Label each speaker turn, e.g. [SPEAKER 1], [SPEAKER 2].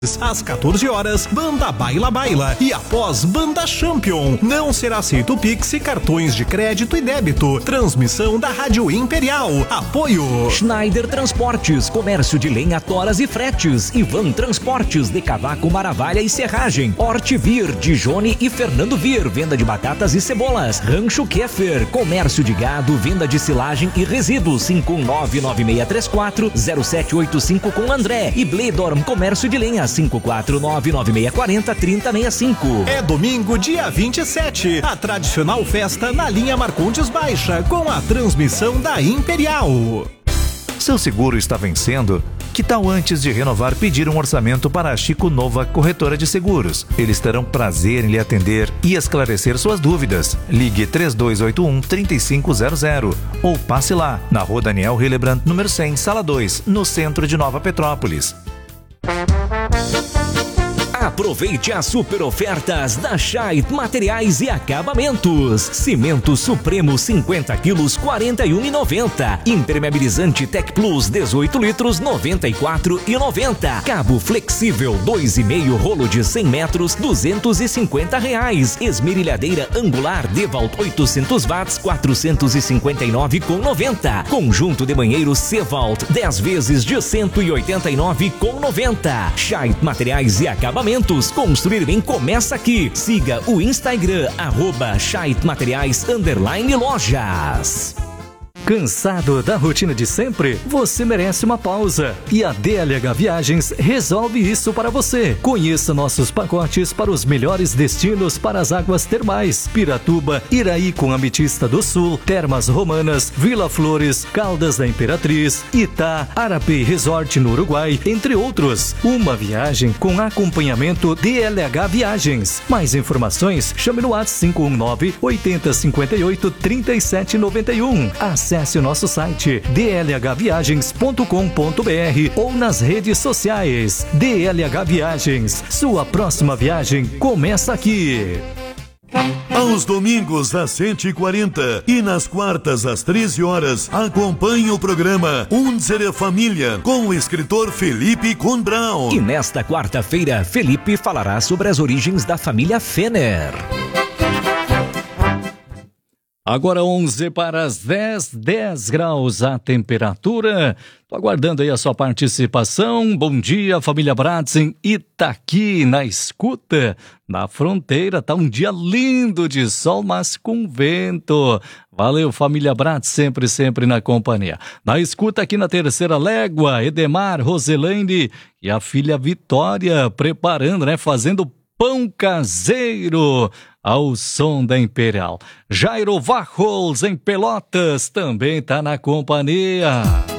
[SPEAKER 1] Às 14 horas, Banda Baila Baila e após Banda Champion. Não será aceito Pix e cartões de crédito e débito. Transmissão da Rádio Imperial. Apoio
[SPEAKER 2] Schneider Transportes, comércio de lenha, toras e fretes. Ivan Transportes, de Cavaco, Maravalha e Serragem. Hortivir, Dijone e Fernando Vir, venda de batatas e cebolas. Rancho Keffer, comércio de gado, venda de silagem e resíduos. 51996340785 com André. E Bledorm, comércio de lenha. 54996403065.
[SPEAKER 1] É domingo, dia 27, a tradicional festa na linha Marcondes Baixa, com a transmissão da Imperial.
[SPEAKER 3] Seu seguro está vencendo? Que tal antes de renovar pedir um orçamento para a Chico Nova Corretora de Seguros? Eles terão prazer em lhe atender e esclarecer suas dúvidas. Ligue 3281-3500 ou passe lá, na Rua Daniel Hillebrand, número 100, Sala 2, no centro de Nova Petrópolis.
[SPEAKER 2] Aproveite as super ofertas da Scheidt Materiais e Acabamentos. Cimento Supremo 50 quilos, R$ 41,90. Impermeabilizante Tec Plus 18 litros, R$ 94,90. Cabo flexível 2,5 rolo de 100 metros, R$ 250. Esmerilhadeira angular Dewalt 800 watts, R$ 459,90. Conjunto de banheiros Cevalt 10 vezes de R$ 189,90. Scheidt Materiais e Acabamentos. Construir bem começa aqui. Siga o Instagram, @ScheidtMateriais_lojas.
[SPEAKER 4] Cansado da rotina de sempre? Você merece uma pausa. E a DLH Viagens resolve isso para você. Conheça nossos pacotes para os melhores destinos para as águas termais: Piratuba, Iraí com Ametista do Sul, Termas Romanas, Vila Flores, Caldas da Imperatriz, Itá, Arapey Resort no Uruguai, entre outros. Uma viagem com acompanhamento DLH Viagens. Mais informações, chame no WhatsApp 519-8058-3791. Acesse o nosso site dlhviagens.com.br ou nas redes sociais. DLH Viagens, sua próxima viagem começa aqui.
[SPEAKER 5] Aos domingos às 140 e nas quartas às 13 horas, acompanhe o programa Unsere Família com o escritor Felipe Kuhnbraun.
[SPEAKER 2] E nesta quarta-feira, Felipe falará sobre as origens da família Fenner.
[SPEAKER 4] Agora 11 para as 10 graus a temperatura. Tô aguardando aí a sua participação. Bom dia, família Bratzen Itaqui na escuta. Na fronteira tá um dia lindo de sol, mas com vento. Valeu, família Bratzen, sempre na companhia. Na escuta aqui na Terceira Légua, Edemar, Roselaine e a filha Vitória preparando, fazendo pão caseiro ao som da Imperial. Jairo Varros em Pelotas também tá na companhia.